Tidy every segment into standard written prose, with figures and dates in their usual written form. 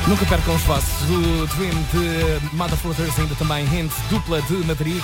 Nunca percam os vossos. O Dream de Mother Flutters, ainda também Hint, dupla de Madrid,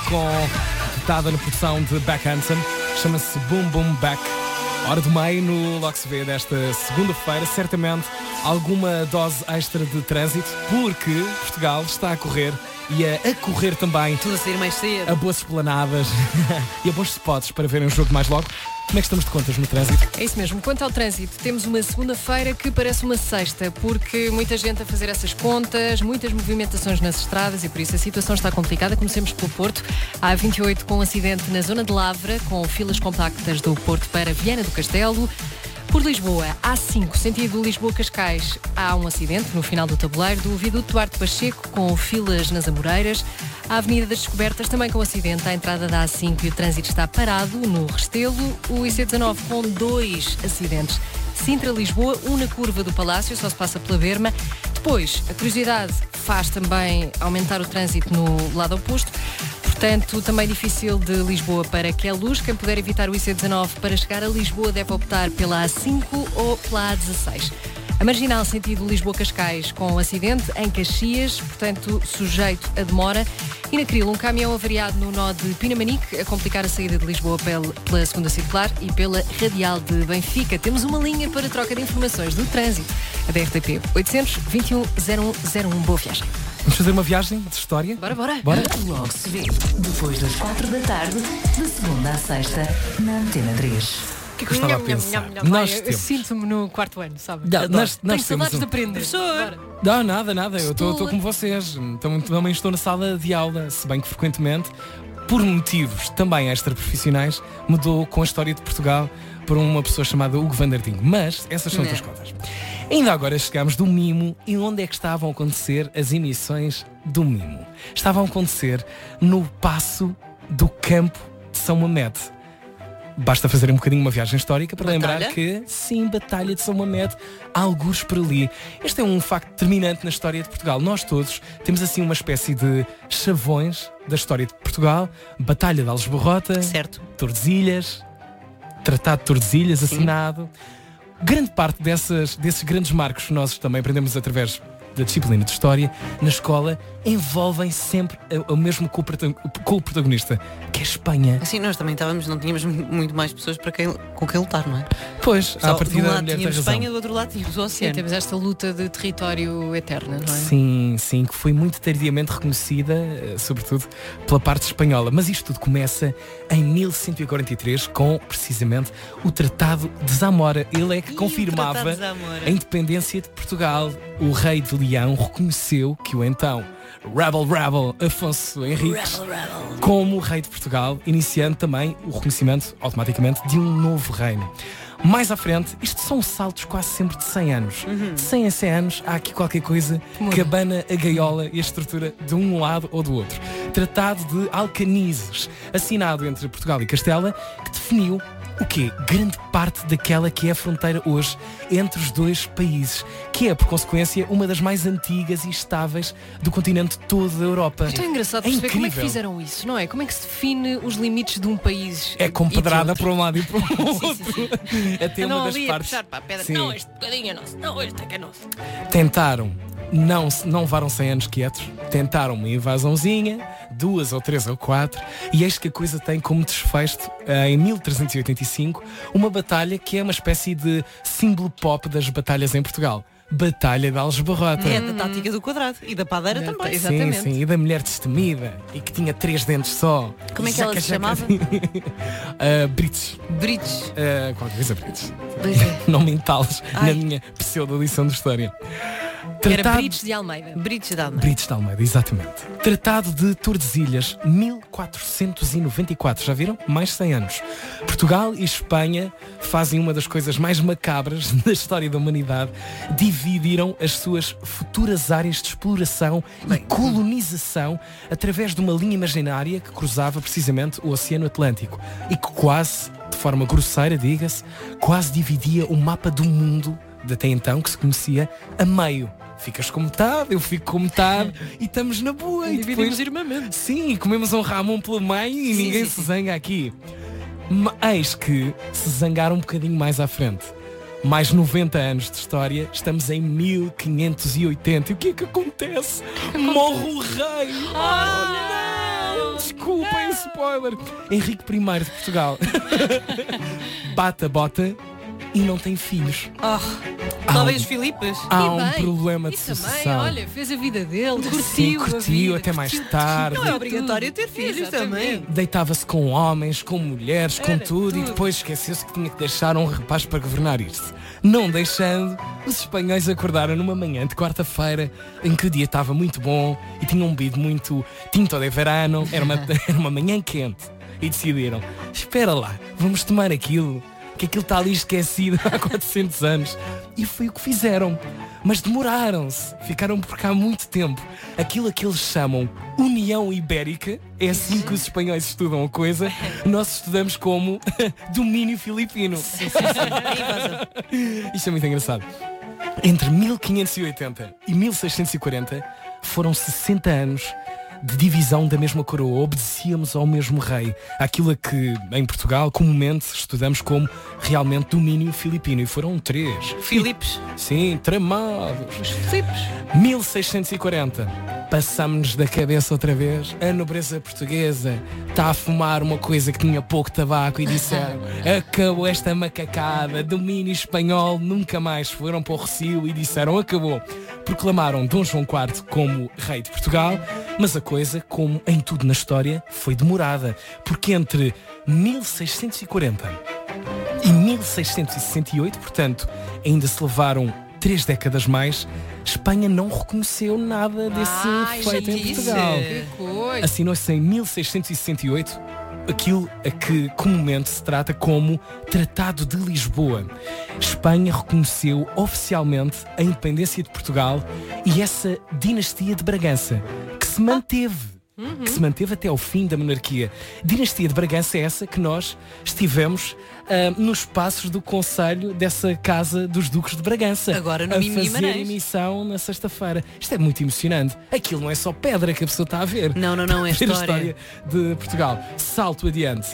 dotada na produção de Beck Hansen. Chama-se Boom Boom Back. Hora do meio no Logo Se Vê desta segunda-feira. Certamente alguma dose extra de trânsito, porque Portugal está a correr e a correr também. Tudo a sair mais cedo. A boas esplanadas e a bons spots para verem o jogo mais logo. Como é que estamos de contas no trânsito? É isso mesmo. Quanto ao trânsito, temos uma segunda-feira que parece uma sexta, porque muita gente a fazer essas contas, muitas movimentações nas estradas e por isso a situação está complicada. Comecemos pelo Porto. Há 28 com acidente na zona de Lavra, com filas compactas do Porto para Viana do Castelo. Por Lisboa, A5, sentido Lisboa-Cascais, há um acidente no final do tabuleiro do viaduto Duarte Pacheco, com filas nas Amoreiras. A Avenida das Descobertas, também com acidente à entrada da A5 e o trânsito está parado no Restelo. O IC19 com 2 acidentes. Sintra-Lisboa, na curva do Palácio, só se passa pela Berma. Depois, a curiosidade faz também aumentar o trânsito no lado oposto. Portanto, também difícil de Lisboa para Queluz. Quem puder evitar o IC19 para chegar a Lisboa deve optar pela A5 ou pela A16. A marginal sentido Lisboa-Cascais com acidente em Caxias, portanto sujeito a demora. E na Cril, um caminhão avariado no nó de Pinamanique, a complicar a saída de Lisboa pela segunda circular e pela radial de Benfica. Temos uma linha para troca de informações do trânsito. A da RTP 800-21-0101. Boa viagem. Vamos fazer uma viagem de história? Bora. Logo Se Vê, depois das 4 da tarde, de segunda à sexta, na Antena 3. O que é que eu estava a pensar? Eu sinto-me no quarto ano, sabe? Nós Tenho temos saudades de aprender. Professor! Não, nada. Eu estou como vocês. Também estou na sala de aula, se bem que frequentemente, por motivos também extra-profissionais, mudou com a história de Portugal por uma pessoa chamada Hugo Vanderdinho. Mas essas são outras coisas. Ainda agora chegamos do Mimo. E onde é que estavam a acontecer as emissões do Mimo? Estavam a acontecer no Paço do Campo de São Mamede. Basta fazer um bocadinho uma viagem histórica para lembrar que, sim, Batalha de São Mamede, há algures por ali. Este é um facto determinante na história de Portugal. Nós todos temos assim uma espécie de chavões da história de Portugal. Batalha de Aljubarrota, certo. Tordesilhas, Tratado de Tordesilhas, assinado. Grande parte desses grandes marcos que nós também aprendemos através da disciplina de História na escola envolvem sempre o mesmo co-protagonista, que é a Espanha. Assim, nós também não tínhamos muito mais pessoas com quem lutar, não é? Pois, só à partida de um a lado mulher tem tínhamos razão. Espanha, do outro lado tínhamos o oceano. Temos esta luta de território eterna, não é? Sim, que foi muito tardiamente reconhecida, sobretudo pela parte espanhola. Mas isto tudo começa em 1143 com, precisamente, o Tratado de Zamora. Ele é que confirmava a independência de Portugal. O rei de Leão reconheceu que o então Rebel Afonso Henriques como rei de Portugal, iniciando também o reconhecimento automaticamente de um novo reino. Mais à frente, isto são saltos quase sempre de 100 anos. De 100 a 100 anos há aqui qualquer coisa que abana a gaiola e a estrutura de um lado ou do outro. Tratado de Alcanizes, assinado entre Portugal e Castela, que definiu o quê? Grande parte daquela que é a fronteira hoje entre os dois países, que é, por consequência, uma das mais antigas e estáveis do continente todo da Europa. Então é engraçado perceber como é que fizeram isso, não é? Como é que se define os limites de um país? É com pedrada para um lado e para o outro. Sim. Até Não, uma das ali partes. a puxar para a pedra. Sim. Não, este bocadinho é nosso. Não, este é que é nosso. Tentaram, não levaram 100 anos quietos, tentaram uma invasãozinha, 2 ou 3 ou 4, e eis que a coisa tem como desfecho, em 1385, uma batalha que é uma espécie de símbolo pop das batalhas em Portugal. Batalha de Aljubarrota. É da tática do quadrado e da padeira também. Exatamente. Sim, e da mulher destemida e que tinha 3 dentes só. Como é que ela se chamava? Brites. Brites. Qualquer coisa Brites. Pois é. Não mentá-los na Ai. minha pseudo-lição de História. Era Brites de Almeida. Brites de Almeida. Brites de Almeida, exatamente. Tratado de Tordesilhas, 1494. Já viram? Mais 100 anos. Portugal e Espanha fazem uma das coisas mais macabras da história da humanidade. Dividiram as suas futuras áreas de exploração e colonização através de uma linha imaginária que cruzava precisamente o Oceano Atlântico e que quase, de forma grosseira, diga-se, quase dividia o mapa do mundo de até então que se conhecia a meio. Ficas com metade, eu fico com metade e estamos na boa. E Dividimos depois, irmãmente. sim, comemos um Ramon pelo meio e ninguém se zanga aqui. Eis que se zangaram um bocadinho mais à frente. Mais 90 anos de história, estamos em 1580. E o que é que acontece? Morre o rei! Oh, não! Desculpem, spoiler! Henrique I de Portugal. Bate a bota e não tem filhos. Talvez os Filipes. Há E um bem, problema de e também, sucessão. olha, fez a vida dele, Sim, curtiu a curtiu vida, até mais curtiu tarde. Não é obrigatório ter filhos Exatamente. também. Deitava-se com homens, com mulheres, com Era tudo, e tudo. depois esqueceu-se que tinha que deixar um rapaz para governar isto. Não deixando, os espanhóis acordaram numa manhã de quarta-feira em que o dia estava muito bom e tinham bebido muito tinto de verano, era uma manhã quente, e decidiram, espera lá, vamos tomar aquilo, que aquilo está ali esquecido há 400 anos. E foi o que fizeram. Mas demoraram-se. Ficaram por cá muito tempo. Aquilo a que eles chamam União Ibérica, é assim que os espanhóis estudam a coisa, nós estudamos como domínio filipino. Isto é muito engraçado. Entre 1580 e 1640 foram 60 anos de divisão da mesma coroa. Obedecíamos ao mesmo rei. Aquilo a que em Portugal comumente estudamos como realmente domínio filipino. E foram 3. Filipes. Sim, tramados. Os Filipes. 1640. Passámos-nos da cabeça outra vez. A nobreza portuguesa está a fumar uma coisa que tinha pouco tabaco e disseram, acabou esta macacada, domínio espanhol, nunca mais. Foram para o Recio e disseram, acabou. Proclamaram Dom João IV como rei de Portugal, mas a coisa, como em tudo na história, foi demorada, porque entre 1640 e 1668, portanto, ainda se levaram 3 décadas mais, Espanha não reconheceu nada desse feito em chatice. Portugal. Que coisa. Assinou-se em 1668 aquilo a que comumente se trata como Tratado de Lisboa. Espanha reconheceu oficialmente a independência de Portugal e essa dinastia de Bragança, que se manteve. Que se manteve até ao fim da monarquia. Dinastia de Bragança é essa que nós estivemos nos passos do conselho dessa casa dos Duques de Bragança. Agora no a Mimi fazer Guimarães. emissão na sexta-feira. Isto é muito emocionante. Aquilo não é só pedra que a pessoa está a ver. Não, é Ver a história. história de Portugal. Salto adiante.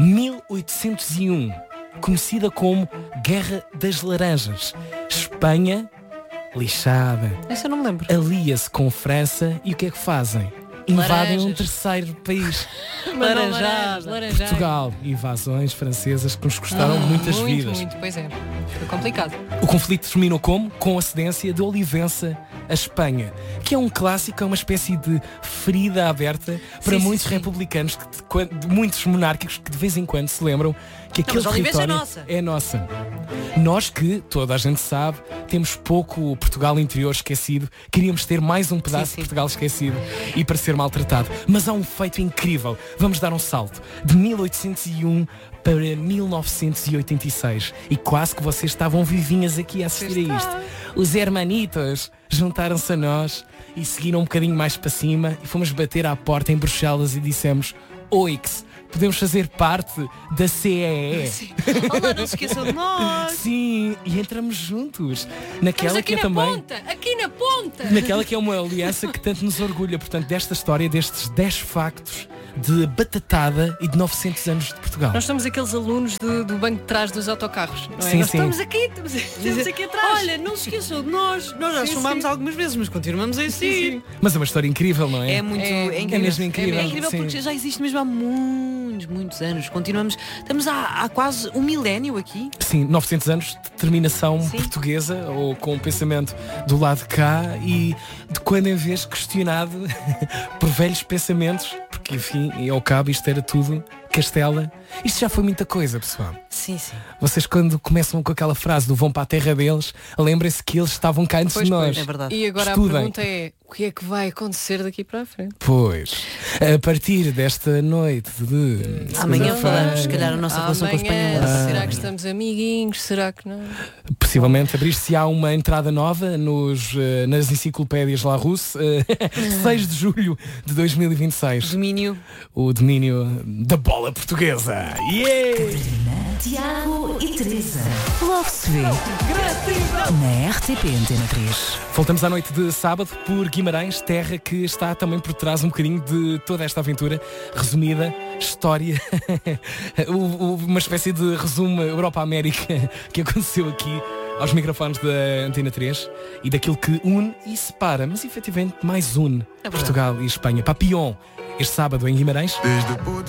1801. Conhecida como Guerra das Laranjas. Espanha, lixada, Essa eu não me lembro. alia-se com França e o que é que fazem? Invadem um Laranjas. terceiro país. Laranjadas. Portugal. Invasões francesas que nos custaram muitas muito, vidas. Muito, pois é. Foi complicado. O conflito terminou como? Com a cedência de Olivença a Espanha, que é um clássico, é uma espécie de ferida aberta para Sim, muitos sim, sim. republicanos, de muitos monárquicos que de vez em quando se lembram que aquele mas Olivença é território nossa. é nossa. Nós que, toda a gente sabe, temos pouco Portugal interior esquecido, queríamos ter mais um pedaço Sim, sim. de Portugal esquecido e para ser maltratado. Mas há um feito incrível. Vamos dar um salto de 1801 para 1986 e quase que vocês estavam vivinhas aqui a assistir a isto. Os hermanitos juntaram-se a nós e seguiram um bocadinho mais para cima e fomos bater à porta em Bruxelas e dissemos: Oix, podemos fazer parte da CEE. Olá, não se esqueçam de nós. Sim, e entramos juntos naquela Estamos aqui que é na também ponta. Aqui na ponta. naquela que é uma aliança que tanto nos orgulha, portanto, desta história, destes 10 factos de batatada e de 900 anos de Portugal. Nós somos aqueles alunos do banco de trás dos autocarros, não é? Sim, Nós sim. estamos aqui, estamos aqui atrás. Olha, não se esqueçam de nós. Nós já Sim, chumámos sim. algumas vezes, mas continuamos a existir. Mas é uma história incrível, não é? É muito É incrível. mesmo incrível, É incrível sim. porque já existe mesmo há muitos anos. Continuamos. Estamos há quase um milénio aqui. Sim, 900 anos de determinação Sim. portuguesa ou com o pensamento do lado de cá e de quando em vez questionado por velhos pensamentos, porque enfim, e ao cabo isto era tudo Castela. Isto já foi muita coisa, pessoal. Sim, sim. Vocês quando começam com aquela frase do vão para a terra deles, lembrem-se que eles estavam cá antes de nós. É verdade. E agora Estudem. a pergunta é, o que é que vai acontecer daqui para a frente? Pois, a partir desta noite de Amanhã segunda-feira, falamos, se calhar, a nossa relação com a Espanha muda. Será que estamos amiguinhos? Será que não? possivelmente abrir-se-á uma entrada nova nas enciclopédias Larousse, 6 de julho de 2026. Domínio. O domínio da bola portuguesa. Yeah! Catarina, Tiago e Teresa. Logo se vê. Na RTP Antena 3. Voltamos à noite de sábado por Guimarães, terra que está também por trás um bocadinho de toda esta aventura. Resumida, história, uma espécie de resumo Europa-América que aconteceu aqui aos microfones da Antena 3 e daquilo que une e separa, mas efetivamente mais une Portugal e Espanha. Papillon, este sábado em Guimarães.